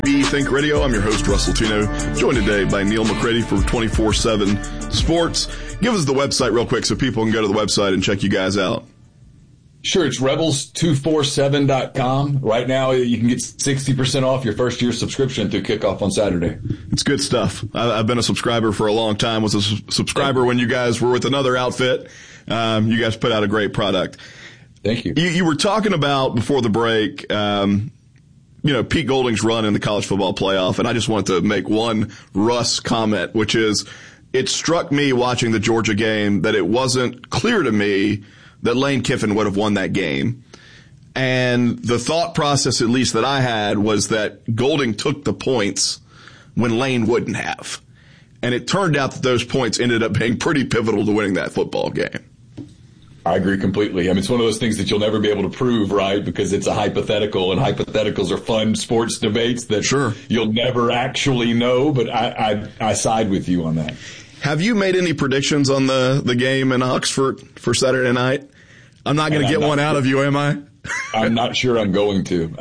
Think Radio. I'm your host, Russell Tino, joined today by Neil McCready for 24/7 Sports. Give us the website real quick so people can go to the website and check you guys out. Sure, it's rebels247.com. Right now, you can get 60% off your first year subscription through kickoff on Saturday. It's good stuff. I've been a subscriber for a long time. Was a subscriber when you guys were with another outfit. You guys put out a great product. Thank you. You were talking about before the break, Pete Golding's run in the college football playoff, and I just wanted to make one Russ comment, which is it struck me watching the Georgia game that it wasn't clear to me that Lane Kiffin would have won that game. And the thought process, at least that I had, was that Golding took the points when Lane wouldn't have. And it turned out that those points ended up being pretty pivotal to winning that football game. I agree completely. I mean, it's one of those things that you'll never be able to prove, right? Because it's a hypothetical, and hypotheticals are fun sports debates that sure you'll never actually know, but I side with you on that. Have you made any predictions on the game in Oxford for Saturday night? I'm not going to get one out of you, am I? I'm not sure I'm going to.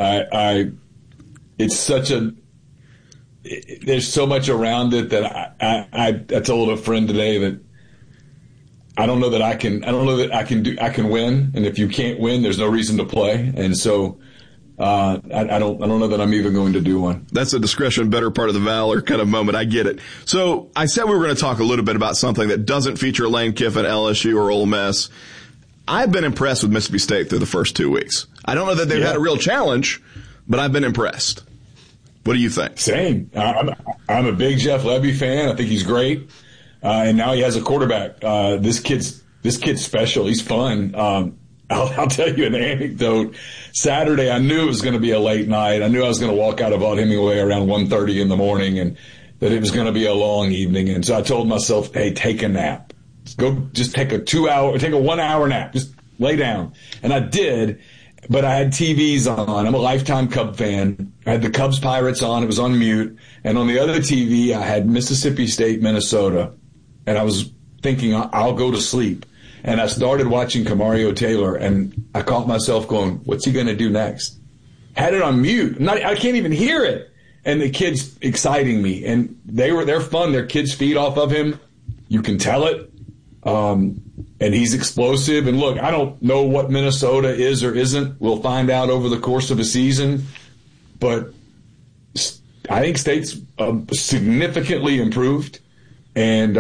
There's so much around it that I told a friend today that I don't know that I can win. And if you can't win, there's no reason to play. And so, I don't know that I'm even going to do one. That's a discretion, better part of the valor kind of moment. I get it. So I said we were going to talk a little bit about something that doesn't feature Lane Kiffin, LSU, or Ole Miss. I've been impressed with Mississippi State through the first 2 weeks. I don't know that they've had a real challenge, but I've been impressed. What do you think? Same. I'm a big Jeff Lebby fan. I think he's great. And now he has a quarterback. This kid's special. He's fun. I'll tell you an anecdote. Saturday, I knew it was going to be a late night. I knew I was going to walk out of Vaught Hemingway around 1:30 in the morning, and that it was going to be a long evening. And so I told myself, hey, take a nap. Go just take a 1 hour nap. Just lay down. And I did, but I had TVs on. I'm a lifetime Cub fan. I had the Cubs Pirates on. It was on mute. And on the other TV, I had Mississippi State, Minnesota. And I was thinking, I'll go to sleep. And I started watching Camario Taylor, and I caught myself going, what's he going to do next? Had it on mute. I can't even hear it. And the kid's exciting me. And they're fun. Their kids feed off of him. You can tell it. And he's explosive. And look, I don't know what Minnesota is or isn't. We'll find out over the course of a season. But I think State's significantly improved. And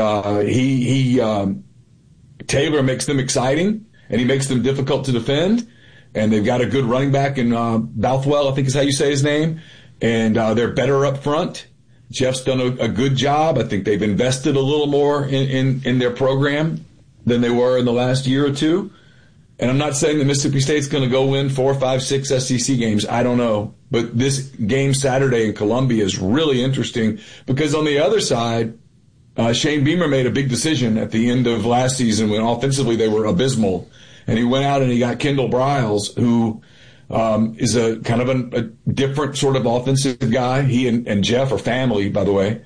Taylor makes them exciting, and he makes them difficult to defend. And they've got a good running back in Bothwell, I think is how you say his name. And they're better up front. Jeff's done a good job. I think they've invested a little more in their program than they were in the last year or two. And I'm not saying that Mississippi State's going to go win 4, 5, 6 SEC games. I don't know. But this game Saturday in Columbia is really interesting because on the other side, Shane Beamer made a big decision at the end of last season when offensively they were abysmal. And he went out and he got Kendall Briles, who is a kind of a different sort of offensive guy. He and Jeff are family, by the way.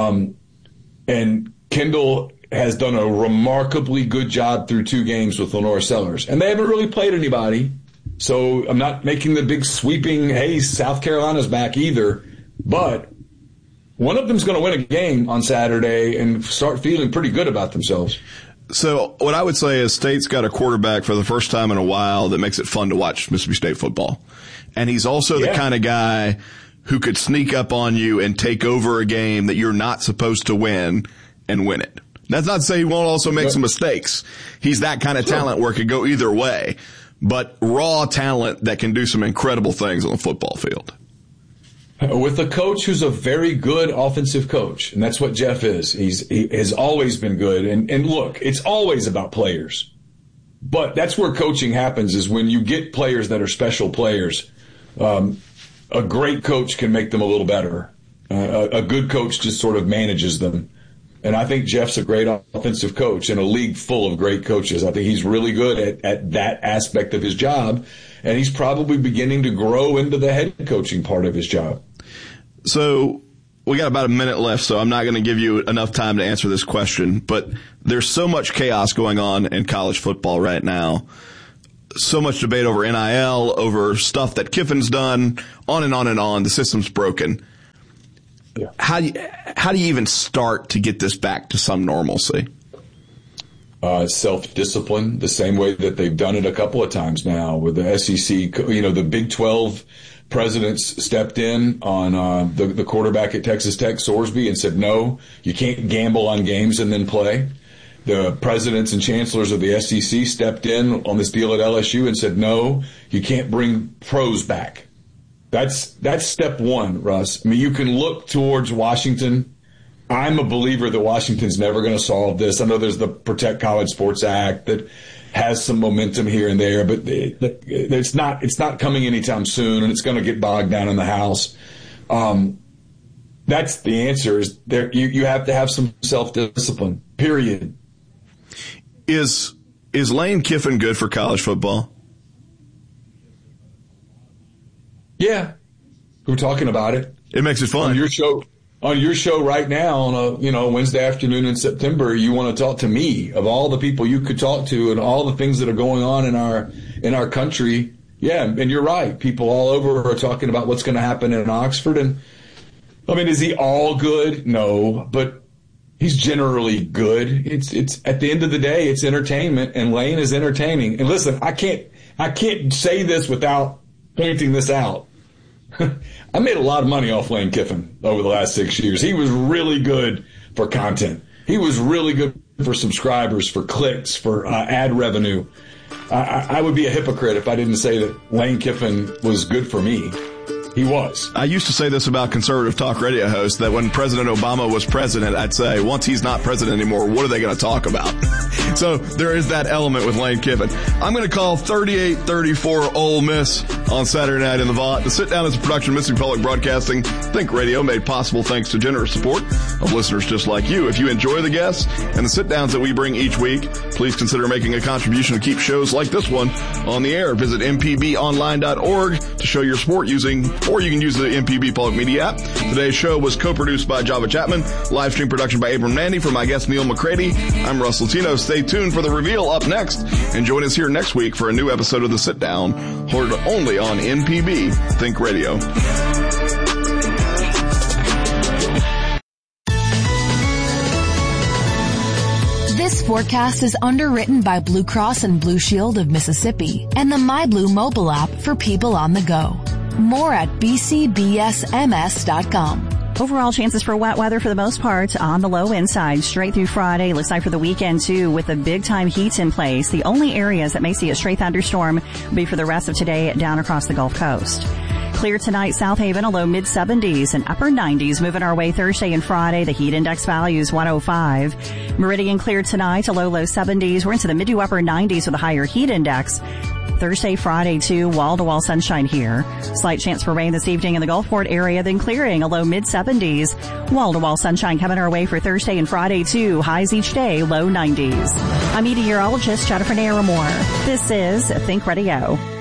And Kendall has done a remarkably good job through 2 games with Lenore Sellers. And they haven't really played anybody. So I'm not making the big sweeping, hey, South Carolina's back either. But one of them's going to win a game on Saturday and start feeling pretty good about themselves. So what I would say is State's got a quarterback for the first time in a while that makes it fun to watch Mississippi State football. And he's also the kind of guy who could sneak up on you and take over a game that you're not supposed to win and win it. That's not to say he won't also make some mistakes. He's that kind of talent where it could go either way. But raw talent that can do some incredible things on the football field. With a coach who's a very good offensive coach, and that's what Jeff is. He has always been good. And look, it's always about players. But that's where coaching happens, is when you get players that are special players. A great coach can make them a little better. A good coach just sort of manages them. And I think Jeff's a great offensive coach in a league full of great coaches. I think he's really good at that aspect of his job. And he's probably beginning to grow into the head coaching part of his job. So we got about a minute left, so I'm not going to give you enough time to answer this question. But there's so much chaos going on in college football right now. So much debate over NIL, over stuff that Kiffin's done, on and on and on. The system's broken. How do you even start to get this back to some normalcy? Self-discipline, the same way that they've done it a couple of times now with the SEC. The Big 12 presidents stepped in on the quarterback at Texas Tech, Sorsby, and said, no, you can't gamble on games and then play. The presidents and chancellors of the SEC stepped in on this deal at LSU and said, no, you can't bring pros back. That's step one, Russ. I mean, you can look towards Washington. I'm a believer that Washington's never going to solve this. I know there's the Protect College Sports Act that has some momentum here and there, but it's not coming anytime soon, and it's going to get bogged down in the House. That's the answer. Is there? You have to have some self-discipline. Period. Is Lane Kiffin good for college football? Yeah, we're talking about it. It makes it fun. On your show right now on a Wednesday afternoon in September, you want to talk to me of all the people you could talk to and all the things that are going on in our country. Yeah, and you're right. People all over are talking about what's going to happen in Oxford. And I mean, is he all good? No, but he's generally good. It's at the end of the day, it's entertainment, and Lane is entertaining. And listen, I can't say this without pointing this out. I made a lot of money off Lane Kiffin over the last 6 years. He was really good for content. He was really good for subscribers, for clicks, for ad revenue. I would be a hypocrite if I didn't say that Lane Kiffin was good for me. He was. I used to say this about conservative talk radio hosts, that when President Obama was president, I'd say, once he's not president anymore, what are they going to talk about? So there is that element with Lane Kiffin. I'm going to call 38-34 Ole Miss on Saturday night in the Vaught. The Sit Down is a production of Mississippi Public Broadcasting Think Radio, made possible thanks to generous support of listeners just like you. If you enjoy the guests and the sit downs that we bring each week, please consider making a contribution to keep shows like this one on the air. Visit mpbonline.org to show your support or you can use the MPB Public Media app. Today's show was co-produced by Java Chapman, live stream production by Abram Mandy. For my guest Neil McCready, I'm Russ Latino. Stay tuned for the reveal up next, and join us here next week for a new episode of The Sit Down, heard only on MPB Think Radio. This forecast is underwritten by Blue Cross and Blue Shield of Mississippi and the MyBlue mobile app for people on the go. More at bcbsms.com. Overall chances for wet weather for the most part on the low end side straight through Friday. Looks like for the weekend too, with the big time heat in place. The only areas that may see a stray thunderstorm will be for the rest of today down across the Gulf Coast. Clear tonight, South Haven, a low mid-70s and upper 90s. Moving our way Thursday and Friday, the heat index value is 105. Meridian clear tonight, a low 70s. We're into the mid to upper 90s with a higher heat index. Thursday, Friday, too, wall-to-wall sunshine here. Slight chance for rain this evening in the Gulfport area, then clearing, a low mid-70s. Wall-to-wall sunshine coming our way for Thursday and Friday, too. Highs each day, low 90s. I'm meteorologist Jennifer Naramore. This is Think Radio.